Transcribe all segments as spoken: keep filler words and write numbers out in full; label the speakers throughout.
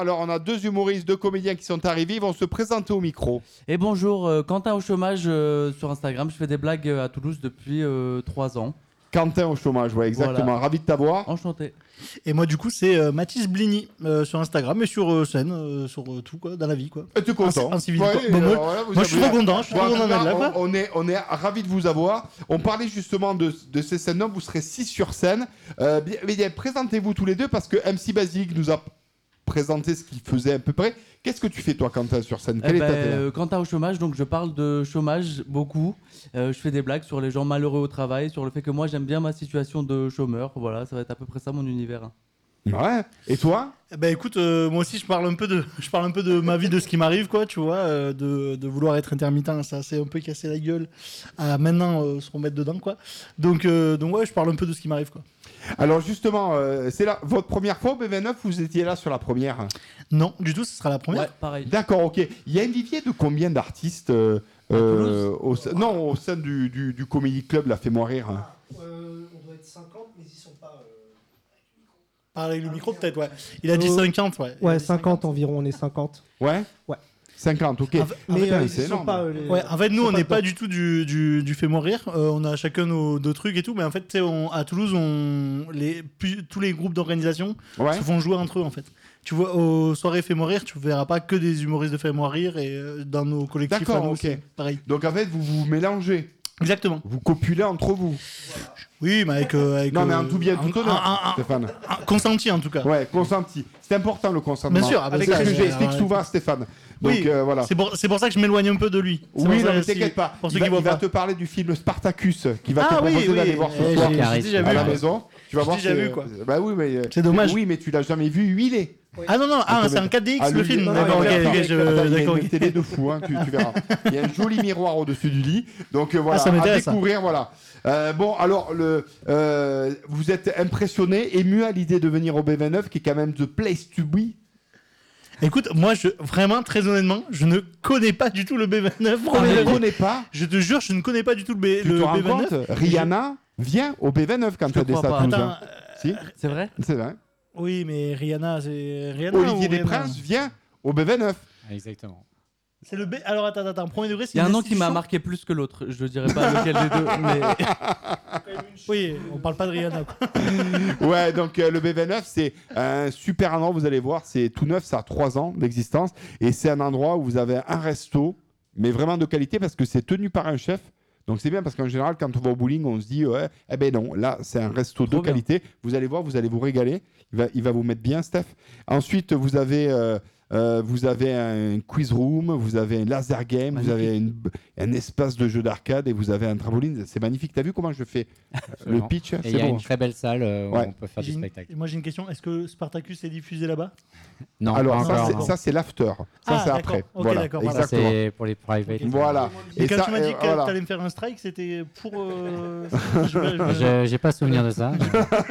Speaker 1: Alors, on a deux humoristes, deux comédiens qui sont arrivés. Ils vont se présenter au micro.
Speaker 2: Et bonjour, euh, Quentin au chômage euh, sur Instagram. Je fais des blagues euh, à Toulouse depuis euh, trois ans.
Speaker 1: Quentin au chômage, ouais, exactement.
Speaker 2: Voilà.
Speaker 1: Ravi de t'avoir.
Speaker 2: Enchanté.
Speaker 3: Et moi, du coup, c'est euh, Mathis Blini euh, sur Instagram et sur euh, scène, euh, sur euh, tout, quoi, dans la vie, quoi.
Speaker 1: Et tu es content.
Speaker 3: Un, un civil,
Speaker 1: Ouais,
Speaker 3: quoi. Bon, moi,
Speaker 1: alors, voilà, vous
Speaker 3: moi, je suis
Speaker 1: avez-
Speaker 3: trop content, je suis
Speaker 1: Bon,
Speaker 3: trop
Speaker 1: en tout
Speaker 3: content
Speaker 1: cas,
Speaker 3: d'être là, quoi.
Speaker 1: on, on est, on est ravis de vous avoir. On parlait justement de, de ces scènes-là. Vous serez six sur scène. Euh, bien, bien, présentez-vous tous les deux parce que M C Basilic nous a présenté ce qu'il faisait à peu près. Qu'est-ce que tu fais, toi, Quentin, sur scène? Quelle
Speaker 2: Eh
Speaker 1: est ta
Speaker 2: ben,
Speaker 1: télé
Speaker 2: euh, Quentin au chômage, donc je parle de chômage beaucoup. Euh, je fais des blagues sur les gens malheureux au travail, sur le fait que moi j'aime bien ma situation de chômeur. Voilà, ça va être à peu près ça mon univers.
Speaker 1: Ouais. Et toi?
Speaker 3: Eh ben, écoute, euh, moi aussi, je parle un peu de, je parle un peu de ma vie, de ce qui m'arrive, quoi, tu vois, euh, de, de vouloir être intermittent, ça s'est un peu cassé la gueule. À maintenant, euh, se remettre dedans, quoi. Donc, euh, donc ouais, je parle un peu de ce qui m'arrive, quoi.
Speaker 1: Alors, justement, euh, c'est là, votre première fois au B vingt-neuf, vous étiez là sur la première?
Speaker 3: Non, du tout, ce sera la première.
Speaker 2: Ouais, pareil.
Speaker 1: D'accord, ok. Il y a un vivier de combien d'artistes euh, euh, au, sein- non, au sein du, du, du Comedy Club, là, Fais-moi rire.
Speaker 4: Euh, on doit être cinquante, mais ils sont pas. Euh...
Speaker 3: Parler avec le micro, peut-être, ouais. Il a dit
Speaker 4: Euh,
Speaker 3: cinquante, ouais. Il a
Speaker 4: Ouais,
Speaker 3: dit
Speaker 4: cinquante environ, on est cinquante.
Speaker 1: Ouais
Speaker 4: Ouais.
Speaker 1: cinquante, ok.
Speaker 3: En fait-
Speaker 1: Ah,
Speaker 4: Mais
Speaker 1: putain,
Speaker 4: euh,
Speaker 1: c'est
Speaker 4: ils sont
Speaker 1: énorme.
Speaker 4: pas. euh, les-
Speaker 3: Ouais, en fait, nous,
Speaker 4: ils sont
Speaker 3: on n'est pas
Speaker 4: dedans.
Speaker 3: du tout du, du, du fait mourir. Euh, on a chacun nos, nos trucs et tout, mais en fait, tu sais, on- à Toulouse, on, les, pu- tous les groupes d'organisation
Speaker 1: Ouais.
Speaker 3: se font jouer entre eux, en fait. Tu vois, aux soirées Fait Mourir, tu verras pas que des humoristes de Fait Mourir et euh, dans nos collectifs,
Speaker 1: D'accord,
Speaker 3: à nous
Speaker 1: ok.
Speaker 3: aussi, pareil.
Speaker 1: Donc, en fait, vous vous mélangez.
Speaker 3: Exactement.
Speaker 1: Vous copulez entre vous.
Speaker 3: Oui, mais avec. euh, avec
Speaker 1: Non, mais
Speaker 3: euh,
Speaker 1: en tout bien, tout
Speaker 3: un-
Speaker 1: honneur,
Speaker 3: un- un-
Speaker 1: Stéphane.
Speaker 3: un- Consenti, en tout cas.
Speaker 1: Ouais, consenti. C'est important, le consentement.
Speaker 3: Bien sûr, ah bah
Speaker 1: c'est
Speaker 3: ça,
Speaker 1: ce que
Speaker 3: c'est-
Speaker 1: j'explique
Speaker 3: alors,
Speaker 1: souvent à Stéphane. Donc,
Speaker 3: Oui,
Speaker 1: euh, voilà.
Speaker 3: C'est pour, c'est pour ça que je m'éloigne un peu de lui. C'est
Speaker 1: Oui,
Speaker 3: pour
Speaker 1: non,
Speaker 3: ça,
Speaker 1: mais
Speaker 3: si-
Speaker 1: t'inquiète pas.
Speaker 3: Pour
Speaker 1: Il
Speaker 3: ceux
Speaker 1: va,
Speaker 3: qui voient
Speaker 1: il va
Speaker 3: pas.
Speaker 1: te parler du film Spartacus qui va
Speaker 3: Ah
Speaker 1: te
Speaker 3: oui,
Speaker 1: proposer
Speaker 3: oui,
Speaker 1: d'aller voir ce
Speaker 3: eh,
Speaker 1: soir
Speaker 3: j'ai- j'ai déjà
Speaker 1: à
Speaker 3: vu.
Speaker 1: la
Speaker 3: quoi.
Speaker 1: maison. Tu vas
Speaker 3: J'ai
Speaker 1: voir.
Speaker 3: déjà
Speaker 1: c'est-
Speaker 3: vu, quoi.
Speaker 1: Bah oui, mais
Speaker 3: C'est dommage.
Speaker 1: Oui, mais tu l'as jamais vu huilé.
Speaker 3: Ah non, non, ah,
Speaker 1: Ah,
Speaker 3: c'est un quatre D X
Speaker 1: Ah,
Speaker 3: le
Speaker 1: lui,
Speaker 3: film.
Speaker 1: non,
Speaker 3: D'accord,
Speaker 1: non,
Speaker 3: ok,
Speaker 1: attends,
Speaker 3: ok, je-
Speaker 1: attends, il y a
Speaker 3: d'accord,
Speaker 1: une
Speaker 3: ok.
Speaker 1: télé de fou, hein, tu, tu verras. Il y a un joli miroir au-dessus du lit. Donc euh, voilà,
Speaker 3: Ah, ça
Speaker 1: à
Speaker 3: m'intéresse, ça.
Speaker 1: découvrir, voilà. Euh, bon, alors, le, euh, vous êtes impressionné, ému à l'idée de venir au B vingt-neuf, qui est quand même the place to be.
Speaker 3: Écoute, moi, je, vraiment, très honnêtement, je ne connais pas du tout le B vingt-neuf.
Speaker 1: On
Speaker 3: premier
Speaker 1: ne
Speaker 3: degré.
Speaker 1: connaît pas.
Speaker 3: Je te jure, je ne connais pas du tout le, B,
Speaker 1: Tu
Speaker 3: le
Speaker 1: te rends
Speaker 3: B vingt-neuf.
Speaker 1: compte, Rihanna vient au B vingt-neuf quand
Speaker 2: Je te
Speaker 1: elle descend
Speaker 2: crois
Speaker 1: à
Speaker 2: pas.
Speaker 1: Toulouse,
Speaker 3: Attends,
Speaker 1: hein.
Speaker 3: euh,
Speaker 1: Si,
Speaker 2: C'est vrai?
Speaker 1: c'est vrai.
Speaker 3: oui, mais Rihanna, c'est Rihanna
Speaker 1: Olivier
Speaker 3: ou Rihanna
Speaker 1: Desprinces vient au B vingt-neuf.
Speaker 5: Exactement.
Speaker 3: C'est le B. Alors attends, attends, premier degré, c'est
Speaker 2: Il y a un
Speaker 3: une
Speaker 2: nom qui m'a
Speaker 3: institution
Speaker 2: marqué plus que l'autre. Je dirais pas lequel des deux, mais
Speaker 3: Oui, on parle pas de Rihanna. Quoi.
Speaker 1: Ouais, donc euh, le B vingt-neuf, c'est un super endroit, vous allez voir, c'est tout neuf, ça a trois ans d'existence, et c'est un endroit où vous avez un resto, mais vraiment de qualité, parce que c'est tenu par un chef, donc c'est bien, parce qu'en général, quand on va au bowling, on se dit, ouais, eh ben non, là, c'est un resto
Speaker 2: Trop
Speaker 1: de
Speaker 2: bien.
Speaker 1: qualité, vous allez voir, vous allez vous régaler, il va, il va vous mettre bien, Steph. Ensuite, vous avez... euh, euh, vous avez un quiz room, vous avez un laser game, vous avez une- un espace de jeu d'arcade et vous avez un trampoline. C'est magnifique. T'as vu comment je fais euh, le
Speaker 5: Absolument.
Speaker 1: pitch?
Speaker 5: Et il
Speaker 1: C'est
Speaker 5: y a
Speaker 1: beau.
Speaker 5: une très belle salle euh, où
Speaker 1: Ouais.
Speaker 5: on peut faire
Speaker 3: J'ai
Speaker 5: du
Speaker 3: une-
Speaker 5: spectacle.
Speaker 3: Moi, j'ai une question. Est-ce que Spartacus est diffusé là-bas?
Speaker 5: Non,
Speaker 1: Alors,
Speaker 5: pas
Speaker 1: ça,
Speaker 5: encore,
Speaker 1: c'est-
Speaker 5: non.
Speaker 1: ça, c'est l'after. Ça,
Speaker 3: Ah,
Speaker 1: c'est
Speaker 3: d'accord.
Speaker 1: après.
Speaker 3: Ok,
Speaker 1: voilà,
Speaker 3: d'accord,
Speaker 5: Ça,
Speaker 3: voilà.
Speaker 1: exactement.
Speaker 5: c'est pour les private.
Speaker 1: Voilà.
Speaker 3: Et,
Speaker 1: Et
Speaker 3: quand
Speaker 1: ça,
Speaker 3: tu m'as dit
Speaker 1: euh,
Speaker 3: que
Speaker 1: voilà.
Speaker 3: t'allais me faire un strike, c'était pour. euh, je- je-
Speaker 5: Je j'ai pas souvenir de ça.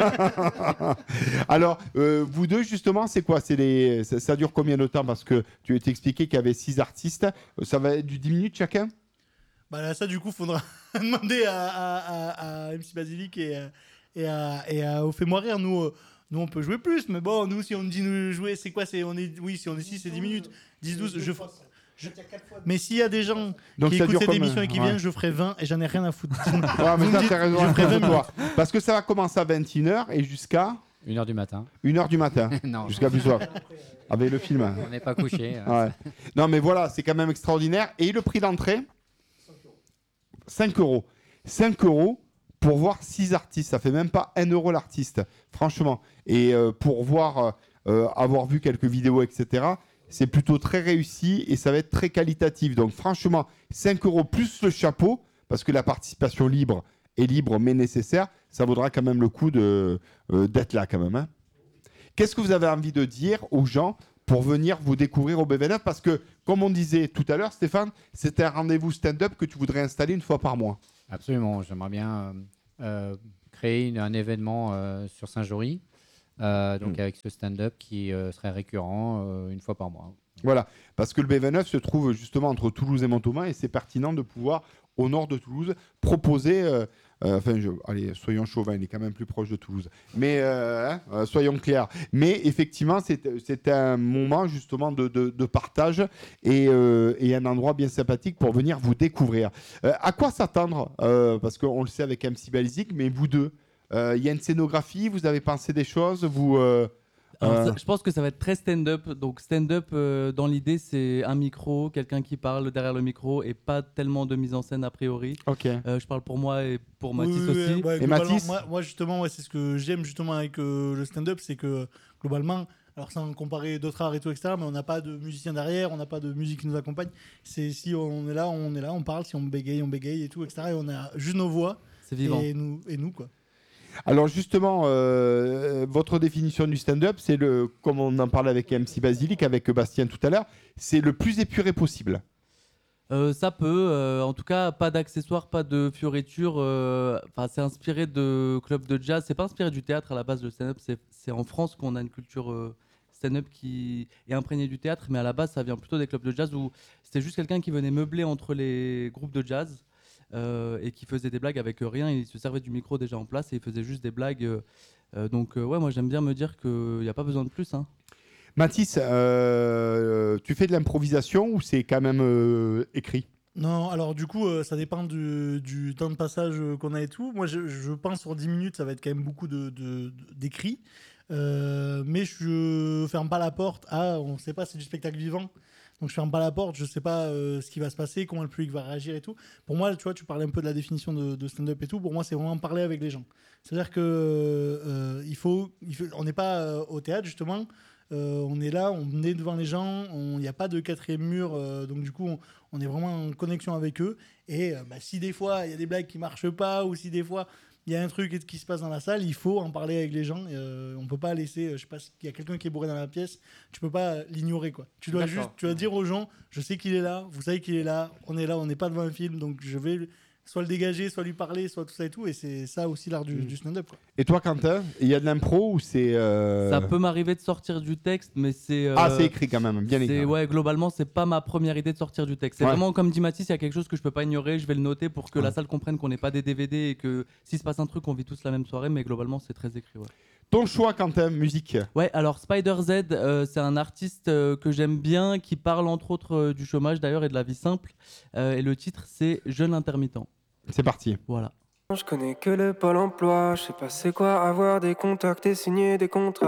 Speaker 1: Alors, euh, vous deux, justement, c'est quoi? C'est les... ça, ça dure combien de temps? Parce que tu t'es expliqué qu'il y avait six artistes. Ça va être du dix minutes chacun?
Speaker 3: Bah là, ça, du coup, faudra demander à, à, à, à M C Basilic et, à- et, à, et à Au Fait-moi rire. Nous, euh, nous, on peut jouer plus, mais bon, nous, si on dit nous jouer, c'est quoi? C'est on est, oui, si on est six, c'est dix minutes. dix, douze, je ferai. je- Mais s'il y a des gens
Speaker 1: Donc
Speaker 3: qui
Speaker 1: ça
Speaker 3: écoutent
Speaker 1: dure
Speaker 3: cette
Speaker 1: comme-
Speaker 3: émission et qui
Speaker 1: ouais.
Speaker 3: viennent, je ferai vingt et j'en ai rien à foutre.
Speaker 1: Ouais, mais
Speaker 3: Vous me
Speaker 1: ça,
Speaker 3: dites,
Speaker 1: t'as raison.
Speaker 3: je ferai vingt
Speaker 1: toi. Parce que ça va commencer à vingt et une heures et jusqu'à
Speaker 5: Une heure du matin.
Speaker 1: une heure du matin.
Speaker 5: Non,
Speaker 1: Jusqu'à plus soir. Avec le film.
Speaker 5: on n'est pas couché. euh.
Speaker 1: Ouais. Non, mais voilà, c'est quand même extraordinaire. Et le prix d'entrée? cinq euros. cinq euros pour voir six artistes. Ça fait même pas un euro l'artiste, franchement. Et euh, pour voir, euh, avoir vu quelques vidéos, et cetera, c'est plutôt très réussi et ça va être très qualitatif. Donc, franchement, cinq euros plus le chapeau, parce que la participation libre est libre mais nécessaire, ça vaudra quand même le coup de, euh, d'être là quand même. Hein. Qu'est-ce que vous avez envie de dire aux gens pour venir vous découvrir au B vingt-neuf? Parce que, comme on disait tout à l'heure, Stéphane, c'était un rendez-vous stand-up que tu voudrais installer une fois par mois.
Speaker 5: Absolument. J'aimerais bien euh, euh, créer une- un événement euh, sur Saint-Jory Euh, donc
Speaker 1: Mm.
Speaker 5: avec ce stand-up qui euh, serait récurrent euh, une fois par mois.
Speaker 1: Voilà, parce que le B vingt-neuf se trouve justement entre Toulouse et Montauban et c'est pertinent de pouvoir, au nord de Toulouse, proposer. Euh, euh, enfin, je, allez, soyons chauvins, il est quand même plus proche de Toulouse. Mais euh, hein, euh, soyons clairs. Mais effectivement, c'est, c'est un moment justement de, de, de partage et, euh, et un endroit bien sympathique pour venir vous découvrir. Euh, à quoi s'attendre euh, Parce qu'on le sait avec M C Basic, mais vous deux, il euh, y a une scénographie, vous avez pensé des choses, vous. Euh,
Speaker 2: Alors,
Speaker 1: Euh.
Speaker 2: ça, je pense que ça va être très stand-up. Donc stand-up, euh, dans l'idée, c'est un micro, quelqu'un qui parle derrière le micro et pas tellement de mise en scène a priori.
Speaker 1: Ok.
Speaker 2: Euh, je parle pour moi et pour
Speaker 3: Oui,
Speaker 2: Mathis
Speaker 3: oui,
Speaker 2: aussi.
Speaker 3: oui, ouais,
Speaker 1: Et
Speaker 3: globalement,
Speaker 1: Mathis
Speaker 3: moi, moi, justement, ouais, c'est ce que j'aime justement avec euh, le stand-up, c'est que globalement, alors sans comparer d'autres arts et tout, et cetera, mais on n'a pas de musicien derrière, on n'a pas de musique qui nous accompagne. C'est si on est là, on est là, on parle, si on bégaye, on bégaye et tout, et cetera. Et on a juste nos voix
Speaker 2: C'est vivant.
Speaker 3: et nous, et nous quoi.
Speaker 1: Alors justement, euh, votre définition du stand-up, c'est le, comme on en parlait avec M C Basilic, avec Bastien tout à l'heure, c'est le plus épuré possible.
Speaker 2: Euh, ça peut, euh, en tout cas, pas d'accessoires, pas de fioritures. euh, Enfin, c'est inspiré de clubs de jazz. C'est pas inspiré du théâtre à la base. Le stand-up, c'est, c'est en France qu'on a une culture euh, stand-up qui est imprégnée du théâtre, mais à la base, ça vient plutôt des clubs de jazz où c'était juste quelqu'un qui venait meubler entre les groupes de jazz euh, et qui faisait des blagues avec rien. Il se servait du micro déjà en place et il faisait juste des blagues. euh, euh, donc, euh, ouais, moi, j'aime bien me dire qu'il n'y a pas besoin de plus. Hein.
Speaker 1: Mathis, euh, tu fais de l'improvisation ou c'est quand même euh, écrit?
Speaker 3: Non, alors du coup, euh, ça dépend du, du temps de passage euh, qu'on a et tout. Moi, je, je pense sur dix minutes, ça va être quand même beaucoup de, de- de- d'écrits. Euh, mais je ferme pas la porte à, on sait pas, c'est du spectacle vivant. Donc je ferme pas la porte, je sais pas euh, ce qui va se passer, comment le public va réagir et tout. Pour moi, tu vois, tu parlais un peu de la définition de, de stand-up et tout. Pour moi, c'est vraiment parler avec les gens. C'est-à-dire que euh, il faut, il faut- on n'est pas euh, au théâtre justement. Euh, on est là, on est devant les gens, il n'y a pas de quatrième mur, euh, donc du coup, on, on est vraiment en connexion avec eux. Et euh, bah, si des fois il y a des blagues qui marchent pas, ou si des fois il y a un truc qui se passe dans la salle, il faut en parler avec les gens. Euh, on peut pas laisser, euh, je sais pas, s'il y a quelqu'un qui est bourré dans la pièce, tu peux pas euh, l'ignorer quoi. Tu dois
Speaker 2: D'accord.
Speaker 3: juste, tu dois dire aux gens, je sais qu'il est là, vous savez qu'il est là, on est là, on n'est pas devant un film, donc je vais soit le dégager, soit lui parler, soit tout ça et tout. Et c'est ça aussi l'art du,
Speaker 1: Mm.
Speaker 3: du stand-up quoi.
Speaker 1: Et toi, Quentin, il y a de l'impro ou c'est... euh,
Speaker 2: Ça peut m'arriver de sortir du texte, mais c'est. euh,
Speaker 1: Ah, c'est écrit quand même, bien
Speaker 2: c'est-
Speaker 1: écrit.
Speaker 2: Ouais, globalement, c'est pas ma première idée de sortir du texte. C'est
Speaker 1: Ouais.
Speaker 2: vraiment comme dit Mathis, il y a quelque chose que je peux pas ignorer, je vais le noter pour que
Speaker 1: Ouais.
Speaker 2: la salle comprenne qu'on n'est pas des D V D et que s'il se passe un truc, on vit tous la même soirée, mais globalement, c'est très écrit. Ouais,
Speaker 1: Ton choix, Quentin, musique.
Speaker 2: ouais alors Spider Z, euh, c'est un artiste euh, que j'aime bien, qui parle entre autres euh, du chômage d'ailleurs et de la vie simple. Euh, et le titre, c'est Jeune intermittent.
Speaker 1: C'est parti.
Speaker 2: Voilà.
Speaker 6: Je connais que le pôle emploi, je sais pas c'est quoi avoir des contacts et signer des contrats.